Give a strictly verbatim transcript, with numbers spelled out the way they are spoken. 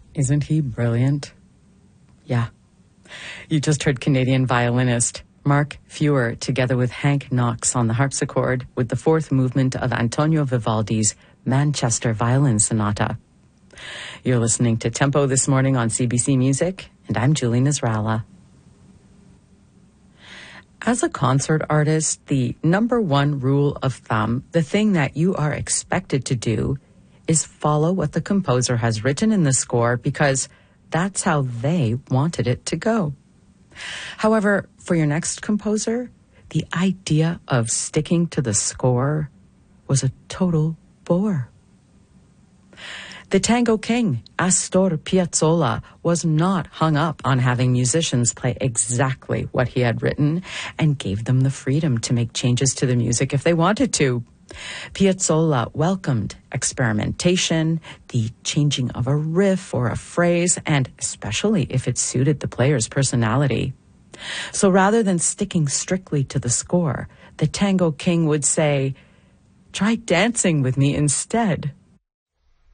Isn't he brilliant? Yeah. You just heard Canadian violinist Mark Feuer together with Hank Knox on the harpsichord with the fourth movement of Antonio Vivaldi's Manchester Violin Sonata. You're listening to Tempo this morning on C B C Music, and I'm Julie Nasrallah. As a concert artist, the number one rule of thumb, the thing that you are expected to do, is follow what the composer has written in the score because that's how they wanted it to go. However, for your next composer, the idea of sticking to the score was a total bore. The Tango King, Astor Piazzolla, was not hung up on having musicians play exactly what he had written and gave them the freedom to make changes to the music if they wanted to. Piazzolla welcomed experimentation, the changing of a riff or a phrase, and especially if it suited the player's personality. So rather than sticking strictly to the score, the Tango King would say, "Try dancing with me instead."